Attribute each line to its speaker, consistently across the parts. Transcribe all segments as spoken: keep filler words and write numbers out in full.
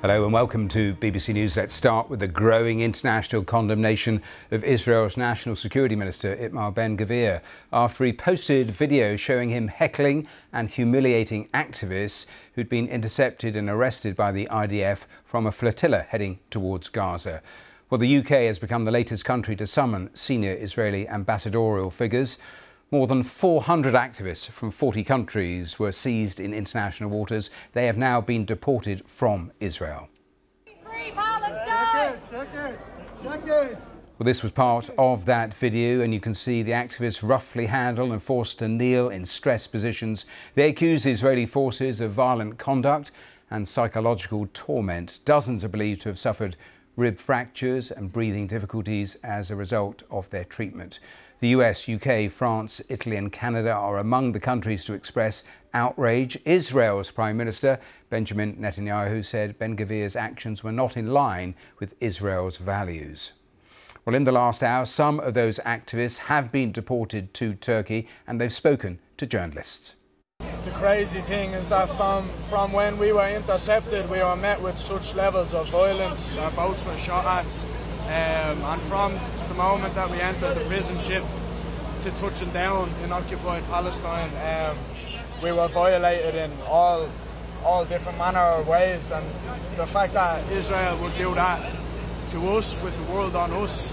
Speaker 1: Hello and welcome to B B C News. Let's start with the growing international condemnation of Israel's National Security Minister Itamar Ben-Gvir after he posted video showing him heckling and humiliating activists who'd been intercepted and arrested by the I D F from a flotilla heading towards Gaza. Well, the U K has become the latest country to summon senior Israeli ambassadorial figures. More than four hundred activists from forty countries were seized in international waters. They have now been deported from Israel.
Speaker 2: Free Palestine! Check it, check it, check it.
Speaker 1: Well, this was part of that video, and you can see the activists roughly handled and forced to kneel in stress positions. They accuse the Israeli forces of violent conduct and psychological torment. Dozens are believed to have suffered rib fractures and breathing difficulties as a result of their treatment. The U S, U K, France, Italy and Canada are among the countries to express outrage. Israel's Prime Minister Benjamin Netanyahu said Ben-Gvir's actions were not in line with Israel's values. Well, in the last hour, some of those activists have been deported to Turkey and they've spoken to journalists.
Speaker 3: The crazy thing is that from, from when we were intercepted, we were met with such levels of violence. Our boats were shot at, um, and from the moment that we entered the prison ship to touching down in occupied Palestine, um, we were violated in all, all different manner of ways. And the fact that Israel would do that to us, with the world on us,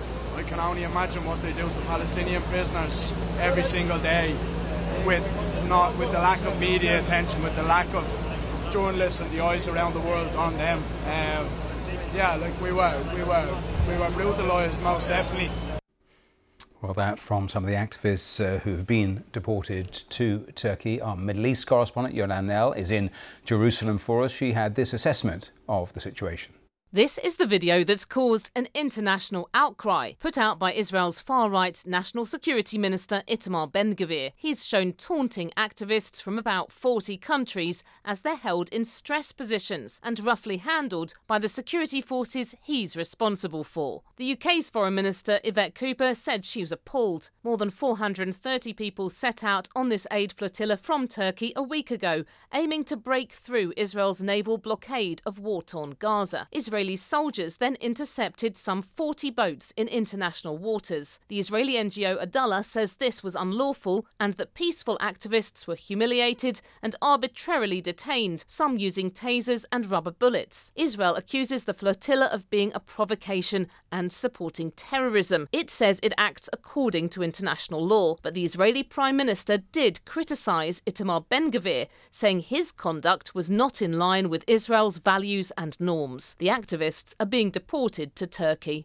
Speaker 3: I can only imagine what they do to Palestinian prisoners every single day, with not with the lack of media attention, with the lack of journalists and the eyes around the world on them. Um, yeah, like we were, we were, we were brutalised, most definitely.
Speaker 1: Well, that from some of the activists uh, who have been deported to Turkey. Our Middle East correspondent Yolan Nell is in Jerusalem for us. She had this assessment of the situation.
Speaker 4: This is the video that's caused an international outcry, put out by Israel's far-right National Security Minister Itamar Ben-Gvir. He's shown taunting activists from about forty countries as they're held in stress positions and roughly handled by the security forces he's responsible for. The U K's Foreign Minister Yvette Cooper said she was appalled. More than four hundred thirty people set out on this aid flotilla from Turkey a week ago, aiming to break through Israel's naval blockade of war-torn Gaza. Israel Israeli soldiers then intercepted some forty boats in international waters. The Israeli N G O Adallah says this was unlawful and that peaceful activists were humiliated and arbitrarily detained, some using tasers and rubber bullets. Israel accuses the flotilla of being a provocation and supporting terrorism. It says it acts according to international law, but the Israeli Prime Minister did criticise Itamar Ben-Gvir, saying his conduct was not in line with Israel's values and norms. The activists are being deported to Turkey.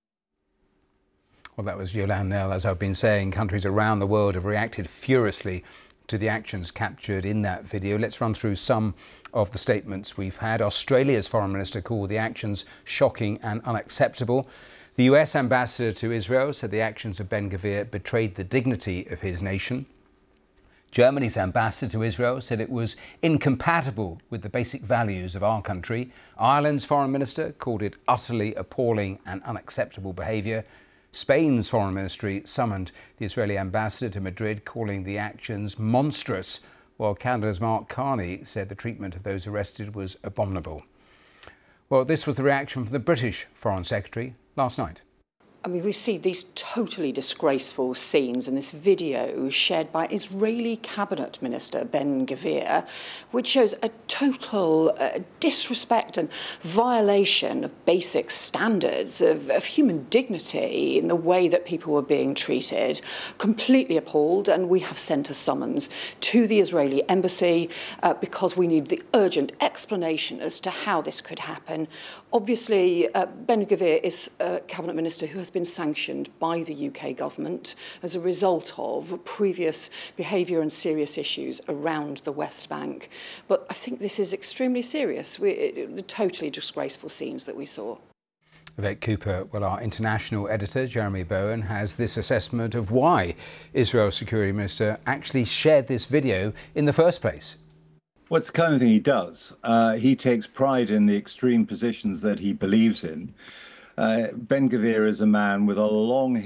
Speaker 1: Well, that was Yolan Nell. As I've been saying, countries around the world have reacted furiously to the actions captured in that video. Let's run through some of the statements we've had. Australia's Foreign Minister called the actions shocking and unacceptable. The U S ambassador to Israel said the actions of Ben-Gvir betrayed the dignity of his nation. Germany's ambassador to Israel said it was incompatible with the basic values of our country. Ireland's foreign minister called it utterly appalling and unacceptable behaviour. Spain's foreign ministry summoned the Israeli ambassador to Madrid, calling the actions monstrous, while Canada's Mark Carney said the treatment of those arrested was abominable. Well, this was the reaction from the British Foreign Secretary last night.
Speaker 5: I mean, we see these totally disgraceful scenes in this video shared by Israeli Cabinet Minister Ben-Gvir, which shows a total uh, disrespect and violation of basic standards of, of human dignity in the way that people were being treated. Completely appalled, and we have sent a summons to the Israeli embassy uh, because we need the urgent explanation as to how this could happen. Obviously, uh, Ben-Gvir is a Cabinet Minister who has been sanctioned by the U K government as a result of previous behaviour and serious issues around the West Bank. But I think this is extremely serious, we, it, the totally disgraceful scenes that we saw.
Speaker 1: Yvette Cooper, well, our international editor, Jeremy Bowen, has this assessment of why Israel's Security Minister actually shared this video in the first place.
Speaker 6: Well, it's the kind of thing he does. Uh, he takes pride in the extreme positions that he believes in. Uh, Ben-Gvir is a man with a long